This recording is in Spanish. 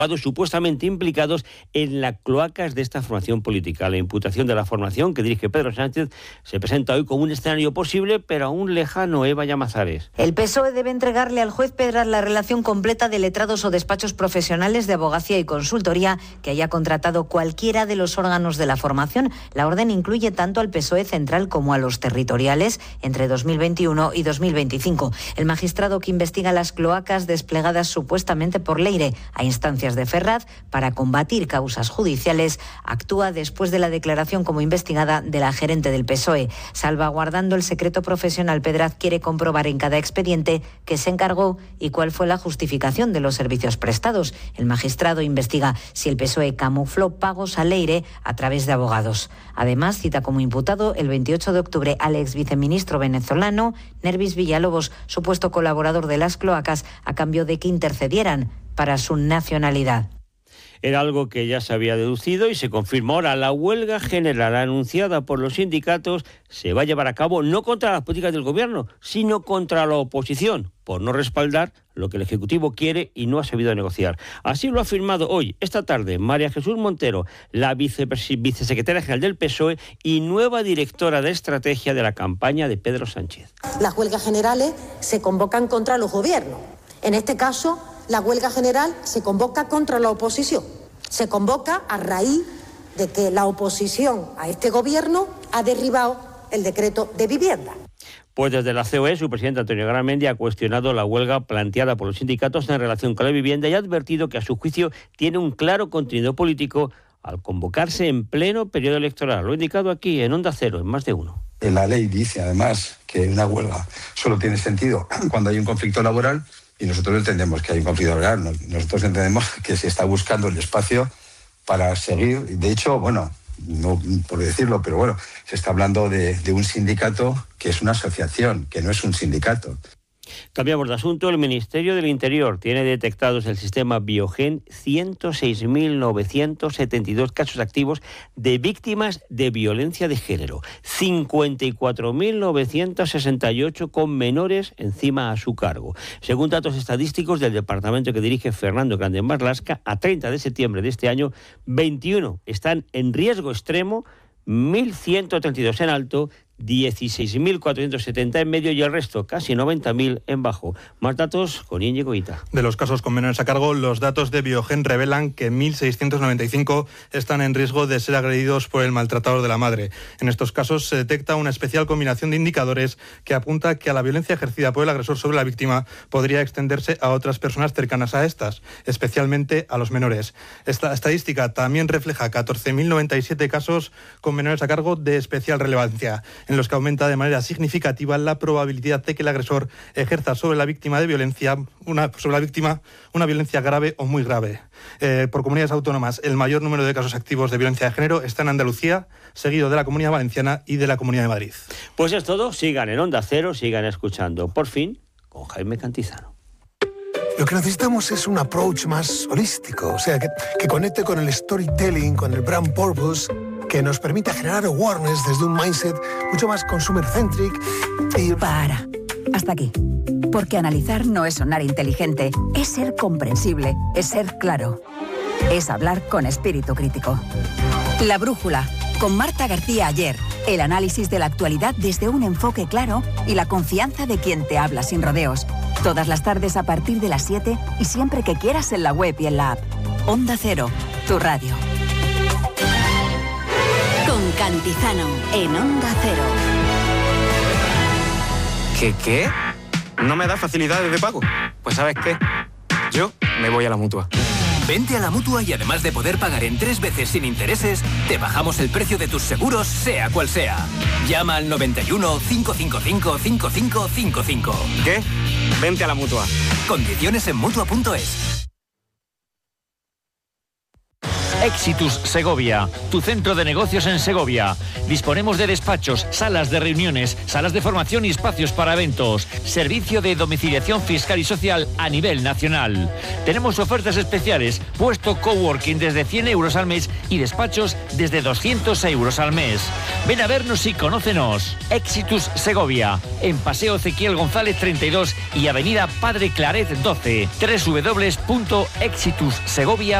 supuestamente implicados en las cloacas de esta formación política. La imputación de la formación que dirige Pedro Sánchez se presenta hoy como un escenario posible, pero aún lejano. Eva Llamazares. El PSOE debe entregarle al juez Pedraz la relación completa de letrados o despachos profesionales de abogacía y consultoría que haya contratado cualquiera de los órganos de la formación. La orden incluye tanto al PSOE central como a los territoriales entre 2021 y 2025. El magistrado que investiga las cloacas desplegadas supuestamente por Leire a instancias de Ferraz para combatir causas judiciales actúa después de la declaración como investigada de la gerente del PSOE. Salvaguardando el secreto profesional, Pedraz quiere comprobar en cada expediente qué se encargó y cuál fue la justificación de los servicios prestados. El magistrado investiga si el PSOE camufló pagos a Leire a través de abogados. Además, cita como imputado el 28 de octubre al ex viceministro venezolano Nervis Villalobos, supuesto colaborador de las cloacas, a cambio de que intercedieran para su nacionalidad. Era algo que ya se había deducido y se confirma ahora. La huelga general anunciada por los sindicatos se va a llevar a cabo no contra las políticas del gobierno, sino contra la oposición, por no respaldar lo que el Ejecutivo quiere y no ha sabido negociar. Así lo ha afirmado hoy, esta tarde, María Jesús Montero, la vicesecretaria general del PSOE y nueva directora de estrategia de la campaña de Pedro Sánchez. Las huelgas generales se convocan contra los gobiernos. En este caso, la huelga general se convoca contra la oposición. Se convoca a raíz de que la oposición a este gobierno ha derribado el decreto de vivienda. Pues desde la COE, su presidente Antonio Garamendi ha cuestionado la huelga planteada por los sindicatos en relación con la vivienda y ha advertido que a su juicio tiene un claro contenido político al convocarse en pleno periodo electoral. Lo he indicado aquí en Onda Cero, en Más de Uno. La ley dice además que una huelga solo tiene sentido cuando hay un conflicto laboral. Y nosotros entendemos que hay un conflicto laboral. Nosotros entendemos que se está buscando el espacio para seguir. De hecho, bueno, no por decirlo, pero bueno, se está hablando de un sindicato que es una asociación, que no es un sindicato. Cambiamos de asunto. El Ministerio del Interior tiene detectados en el sistema Biogen 106.972 casos activos de víctimas de violencia de género, 54.968 con menores encima a su cargo. Según datos estadísticos del departamento que dirige Fernando Grande Marlaska, a 30 de septiembre de este año, 21 están en riesgo extremo, 1.132 en alto, 16.470 en medio y el resto, casi 90.000 en bajo. Más datos con Íñigo Ita. De los casos con menores a cargo, los datos de Biogen revelan que 1.695 están en riesgo de ser agredidos por el maltratador de la madre. En estos casos se detecta una especial combinación de indicadores que apunta que a la violencia ejercida por el agresor sobre la víctima podría extenderse a otras personas cercanas a estas, especialmente a los menores. Esta estadística también refleja 14.097 casos con menores a cargo de especial relevancia, en los que aumenta de manera significativa la probabilidad de que el agresor ejerza sobre la víctima una violencia grave o muy grave. Por comunidades autónomas, el mayor número de casos activos de violencia de género está en Andalucía, seguido de la Comunidad Valenciana y de la Comunidad de Madrid. Pues es todo, sigan en Onda Cero, sigan escuchando Por Fin con Jaime Cantizano. Lo que necesitamos es un approach más holístico, o sea, que conecte con el storytelling, con el brand purpose, que nos permita generar awareness desde un mindset mucho más consumer-centric y... Para. Hasta aquí. Porque analizar no es sonar inteligente, es ser comprensible, es ser claro. Es hablar con espíritu crítico. La Brújula, con Marta García Ayer. El análisis de la actualidad desde un enfoque claro y la confianza de quien te habla sin rodeos. Todas las tardes a partir de las 7 y siempre que quieras en la web y en la app. Onda Cero, tu radio. Con Cantizano, en Onda Cero. ¿Qué? ¿No me da facilidades de pago? Pues ¿sabes qué? Yo me voy a la Mutua. Vente a la Mutua y además de poder pagar en 3 veces sin intereses, te bajamos el precio de tus seguros, sea cual sea. Llama al 91 555 5555. ¿Qué? Vente a la Mutua. Condiciones en Mutua.es. Exitus Segovia, tu centro de negocios en Segovia. Disponemos de despachos, salas de reuniones, salas de formación y espacios para eventos. Servicio de domiciliación fiscal y social a nivel nacional. Tenemos ofertas especiales, puesto coworking desde 100 euros al mes y despachos desde 200 euros al mes. Ven a vernos y conócenos. Exitus Segovia, en Paseo Ezequiel González 32 y Avenida Padre Claret 12. www.exitussegovia.com.